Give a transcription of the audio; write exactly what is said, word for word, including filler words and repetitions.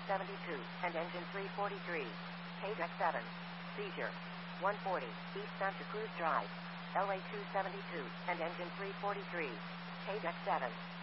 seventy-two, and engine three forty-three. Page X seven. Seizure. one forty, East Santa Cruz Drive. L A two seventy-two, and engine three forty-three. Page X seven.